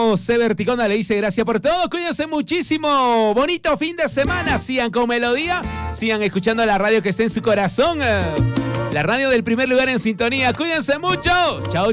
C. Verticona le dice gracias por todo. Cuídense muchísimo. Bonito fin de semana. Sigan con melodía. Sigan escuchando la radio que está en su corazón. La radio del primer lugar en sintonía. Cuídense mucho. Chao.